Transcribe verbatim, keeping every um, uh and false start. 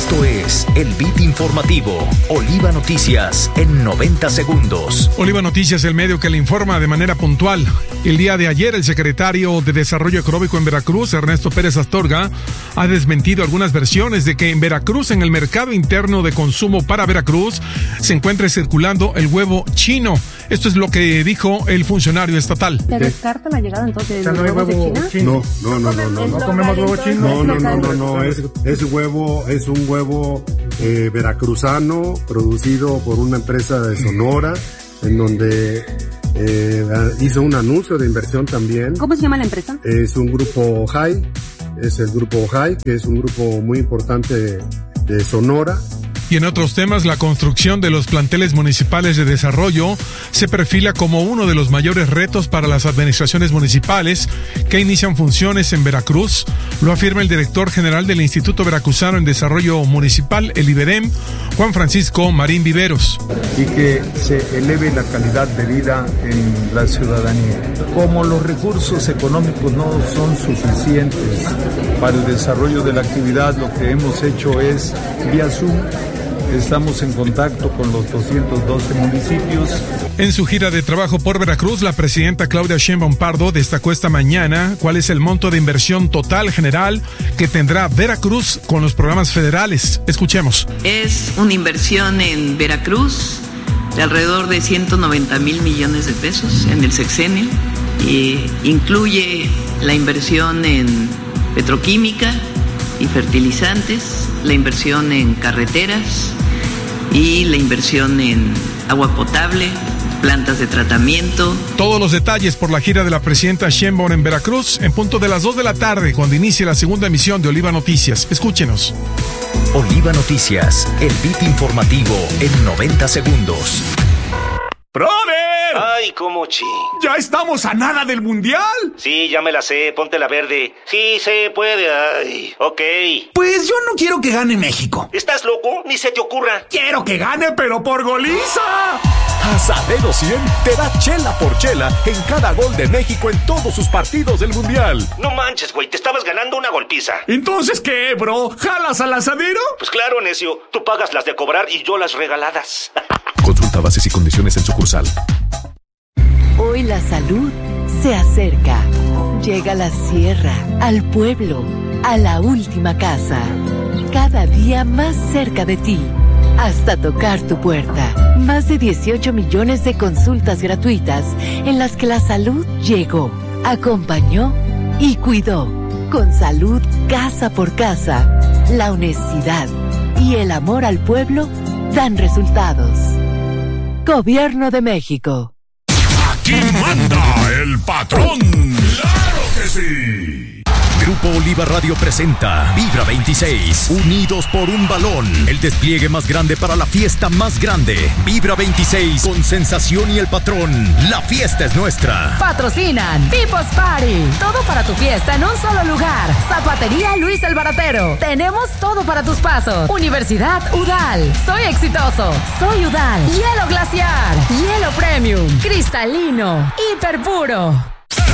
Esto es el Beat Informativo, Oliva Noticias en noventa segundos. Oliva Noticias, el medio que le informa de manera puntual. El día de ayer, el secretario de Desarrollo Económico en Veracruz, Ernesto Pérez Astorga, ha desmentido algunas versiones de que en Veracruz, en el mercado interno de consumo para Veracruz, se encuentre circulando el huevo chino. Esto es lo que dijo el funcionario estatal. ¿Se descarta la llegada entonces de los huevos de China? No, no, no, no, no. ¿No comemos huevo chino? No, no, no, no, no. Es, es huevo, es un huevo eh, veracruzano, producido por una empresa de Sonora, en donde eh, hizo un anuncio de inversión también. ¿Cómo se llama la empresa? Es un grupo High, es el grupo High, que es un grupo muy importante de, de Sonora. Y en otros temas, la construcción de los planteles municipales de desarrollo se perfila como uno de los mayores retos para las administraciones municipales que inician funciones en Veracruz. Lo afirma el director general del Instituto Veracruzano en Desarrollo Municipal, el IBEDEM, Juan Francisco Marín Viveros. Y que se eleve la calidad de vida en la ciudadanía. Como los recursos económicos no son suficientes para el desarrollo de la actividad, lo que hemos hecho es, vía Zoom, estamos en contacto con los doscientos doce municipios. En su gira de trabajo por Veracruz, la presidenta Claudia Sheinbaum Pardo destacó esta mañana cuál es el monto de inversión total general que tendrá Veracruz con los programas federales. Escuchemos. Es una inversión en Veracruz de alrededor de ciento noventa mil millones de pesos en el sexenio. Y incluye la inversión en petroquímica y fertilizantes, la inversión en carreteras y la inversión en agua potable, plantas de tratamiento. Todos los detalles por la gira de la presidenta Sheinbaum en Veracruz en punto de las dos de la tarde, cuando inicie la segunda emisión de Oliva Noticias. Escúchenos. Oliva Noticias, el beat informativo en noventa segundos. ¡Brother! Ay, cómo chi. ¿Ya estamos a nada del mundial? Sí, ya me la sé, ponte la verde. Sí, se puede, ay, ok. Pues yo no quiero que gane México. ¿Estás loco? Ni se te ocurra. Quiero que gane, pero por goliza. Asadero cien te da chela por chela en cada gol de México en todos sus partidos del mundial. No manches, güey, te estabas ganando una golpiza. ¿Entonces qué, bro? ¿Jalas al asadero? Pues claro, necio, tú pagas las de cobrar y yo las regaladas. Consulta bases y condiciones en sucursal. Hoy la salud se acerca. Llega la sierra, al pueblo, a la última casa. Cada día más cerca de ti, hasta tocar tu puerta. Más de dieciocho millones de consultas gratuitas en las que la salud llegó, acompañó y cuidó. Con salud casa por casa, la honestidad y el amor al pueblo dan resultados. Gobierno de México. Aquí manda el patrón. ¡Claro que sí! Grupo Oliva Radio presenta Vibra veintiséis, unidos por un balón. El despliegue más grande para la fiesta más grande. Vibra veintiséis con Sensación y el Patrón. La fiesta es nuestra. Patrocinan People's Party. Todo para tu fiesta en un solo lugar. Zapatería Luis el Baratero. Tenemos todo para tus pasos. Universidad Udal. Soy exitoso. Soy Udal. Hielo glaciar. Hielo premium. Cristalino. Hiper puro.